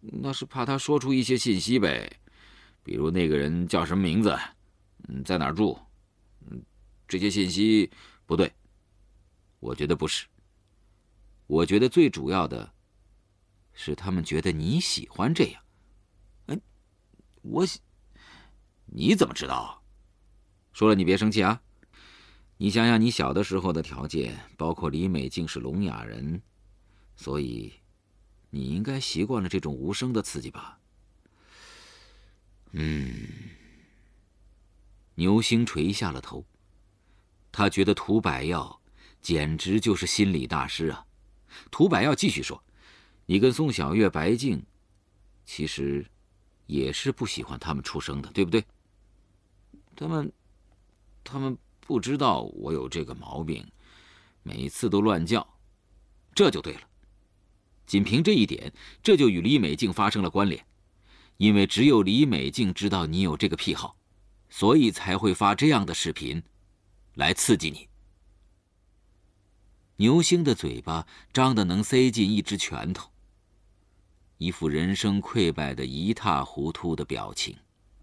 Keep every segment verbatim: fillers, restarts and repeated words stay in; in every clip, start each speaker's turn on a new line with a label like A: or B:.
A: 那是怕他说出一些信息呗，比如那个人叫什么名字，嗯，在哪儿住，嗯，这些信息不对。我觉得不是，我觉得最主要的是他们觉得你喜欢这样。哎，我喜，你怎么知道？说了你别生气啊。你想想你小的时候的条件，包括李美静是聋哑人，所以你应该习惯了这种无声的刺激吧？嗯。牛星垂下了头，他觉得涂百耀简直就是心理大师啊。涂百耀继续说：“你跟宋小月、白静，其实也是不喜欢他们出声的，对不对？他们，他们不知道我有这个毛病，每次都乱叫，这就对了。仅凭这一点，这就与李美静发生了关联，因为只有李美静知道你有这个癖好，所以才会发这样的视频，来刺激你。”牛星的嘴巴张得能塞进一只拳头，一副人生溃败的一塌糊涂的表情。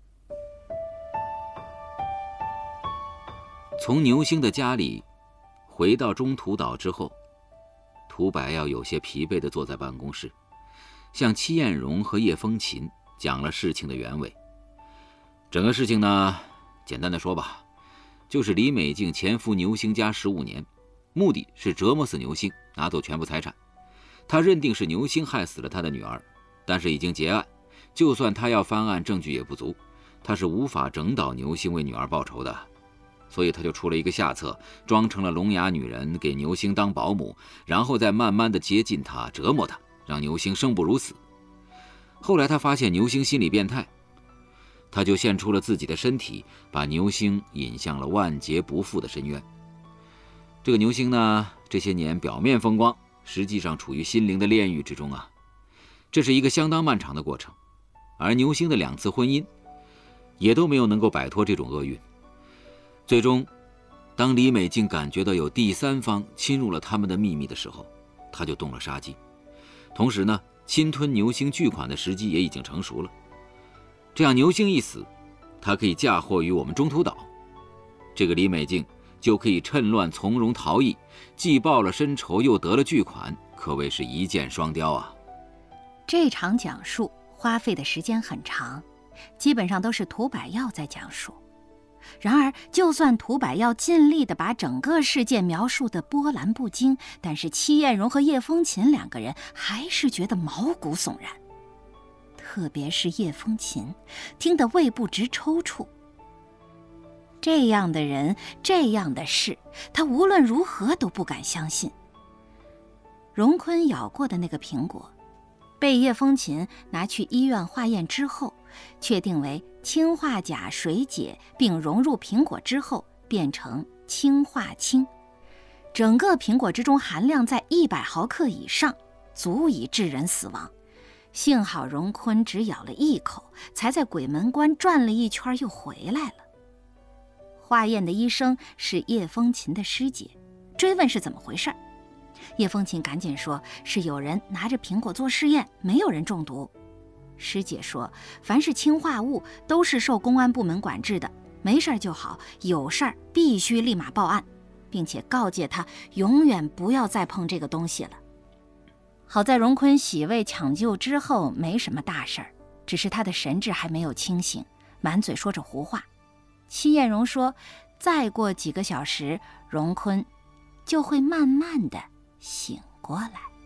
A: 从牛星的家里回到中途岛之后，涂百耀有些疲惫地坐在办公室，向戚艳荣和叶风琴讲了事情的原委。整个事情呢，简单的说吧，就是李美静潜伏牛星家十五年，目的是折磨死牛星，拿走全部财产。他认定是牛星害死了他的女儿，但是已经结案，就算他要翻案，证据也不足，他是无法整倒牛星为女儿报仇的。所以他就出了一个下策，装成了聋哑女人给牛星当保姆，然后再慢慢的接近他，折磨他，让牛星生不如死。后来他发现牛星心理变态，他就献出了自己的身体，把牛星引向了万劫不复的深渊。这个牛星呢，这些年表面风光，实际上处于心灵的炼狱之中啊。这是一个相当漫长的过程，而牛星的两次婚姻也都没有能够摆脱这种厄运。最终，当李美静感觉到有第三方侵入了他们的秘密的时候，他就动了杀机。同时呢，侵吞牛星巨款的时机也已经成熟了。这样牛星一死，他可以嫁祸于我们中途岛，这个李美静就可以趁乱从容逃逸，既报了深仇又得了巨款，可谓是一箭双雕啊。
B: 这场讲述花费的时间很长，基本上都是涂百耀在讲述。然而，就算涂百耀尽力地把整个事件描述得波澜不惊，但是戚艳荣和叶风琴两个人还是觉得毛骨悚然。特别是叶风琴，听得胃部直抽搐。这样的人，这样的事，他无论如何都不敢相信。荣坤咬过的那个苹果，被叶风琴拿去医院化验之后，确定为氰化钾水解，并融入苹果之后变成氰化氢，整个苹果之中含量在一百毫克以上，足以致人死亡。幸好荣坤只咬了一口，才在鬼门关转了一圈又回来了。化验的医生是叶风琴的师姐，追问是怎么回事，叶风琴赶紧说是有人拿着苹果做试验，没有人中毒。师姐说，凡是氰化物都是受公安部门管制的，没事就好，有事儿必须立马报案，并且告诫他永远不要再碰这个东西了。好在荣坤洗胃抢救之后没什么大事儿，只是他的神志还没有清醒，满嘴说着胡话。戚艳荣说，再过几个小时，荣坤就会慢慢的醒过来。